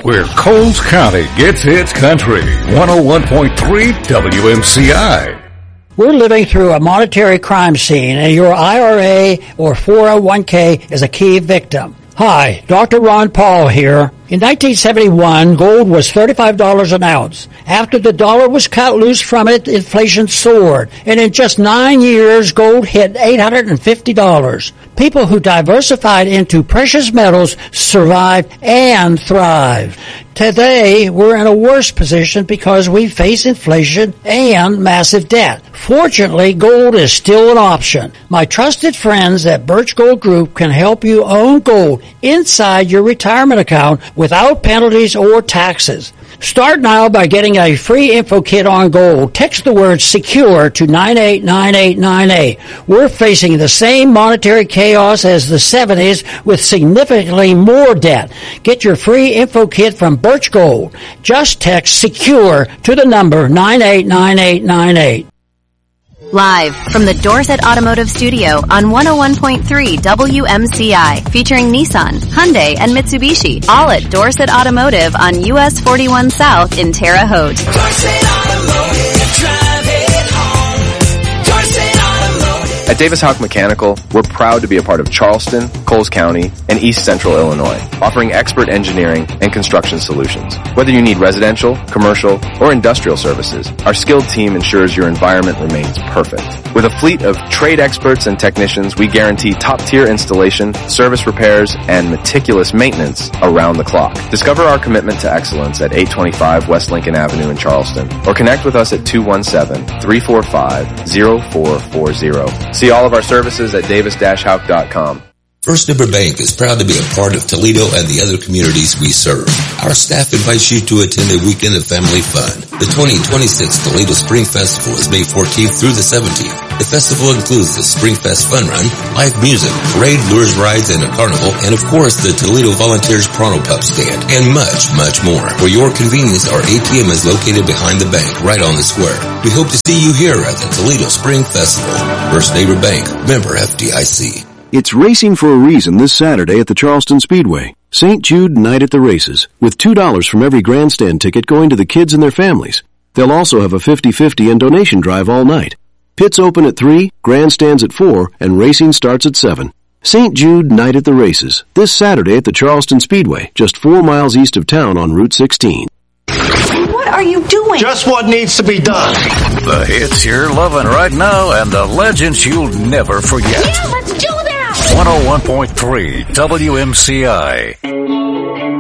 where Coles County gets its country. 101.3 WMCI. We're living through a monetary crime scene, and your IRA or 401k is a key victim. Hi, Dr. Ron Paul here. In 1971, gold was $35 an ounce. After the dollar was cut loose from it, inflation soared. And in just 9 years, gold hit $850. People who diversified into precious metals survived and thrived. Today, we're in a worse position because we face inflation and massive debt. Fortunately, gold is still an option. My trusted friends at Birch Gold Group can help you own gold inside your retirement account without penalties or taxes. Start now by getting a free info kit on gold. Text the word SECURE to 989898. We're facing the same monetary chaos as the 70s with significantly more debt. Get your free info kit from Birch Gold. Just text SECURE to the number 989898. Live from the Dorset Automotive Studio on 101.3 WMCI, featuring Nissan, Hyundai, and Mitsubishi, all at Dorset Automotive on US 41 South in Terre Haute. Dorset Automotive, drive it home. Dorset Automotive. At Davis Houck Mechanical, we're proud to be a part of Charleston, Coles County, and East Central Illinois, offering expert engineering and construction solutions. Whether you need residential, commercial, or industrial services, our skilled team ensures your environment remains perfect. With a fleet of trade experts and technicians, we guarantee top-tier installation, service repairs, and meticulous maintenance around the clock. Discover our commitment to excellence at 825 West Lincoln Avenue in Charleston, or connect with us at 217-345-0440. See all of our services at davis-houck.com. First Neighbor Bank is proud to be a part of Toledo and the other communities we serve. Our staff invites you to attend a weekend of family fun. The 2026 Toledo Spring Festival is May 14th through the 17th. The festival includes the Spring Fest Fun Run, live music, parade, lures, rides, and a carnival, and of course the Toledo Volunteers Pronto Pup stand, and much, much more. For your convenience, our ATM is located behind the bank, right on the square. We hope to see you here at the Toledo Spring Festival. First Neighbor Bank, member FDIC. It's racing for a reason this Saturday at the Charleston Speedway. St. Jude Night at the Races, with $2 from every grandstand ticket going to the kids and their families. They'll also have a 50-50 and donation drive all night. Pits open at 3, grandstands at 4, and racing starts at 7. St. Jude Night at the Races, this Saturday at the Charleston Speedway, just 4 miles east of town on Route 16. What are you doing? Just what needs to be done. The hits you're loving right now and the legends you'll never forget. Yeah, let's do that! 101.3 WMCI.